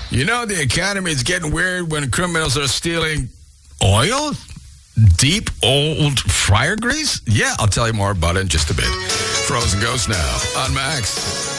You know, the economy is getting weird when criminals are stealing oil? Deep old fryer grease? Yeah, I'll tell you more about it in just a bit. Frozen Ghost now on Max.